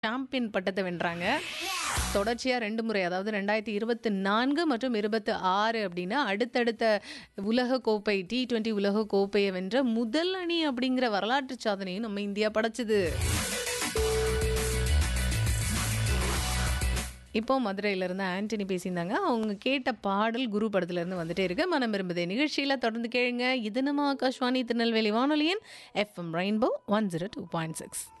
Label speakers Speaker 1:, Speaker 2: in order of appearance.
Speaker 1: Champion பட்டத்த வென்றாங்க. தொடர்ச்சியா 2 முறை அதாவது 2024 மற்றும் 26 அப்டின்னா, அடுத்தடுத்த உலக கோப்பை T20 உலக கோப்பைய வென்ற முதல் அணி அப்படிங்கிற வரலாற்று சாதனையும் நம்ம இந்தியா படைச்சது. இப்போ மதுரையிலிருந்து ஆண்டனி பேசியிருந்தாங்க. அவங்க கேட்ட பாடல் குரு படத்துலேருந்து வந்துட்டே இருக்கு. மனம் விரும்புதே நிகழ்ச்சியில தொடர்ந்து கேளுங்க. இது நம்ம ஆகாஷ்வாணி திருநெல்வேலி வானொலியின் FM ரெயின்போ 102.6.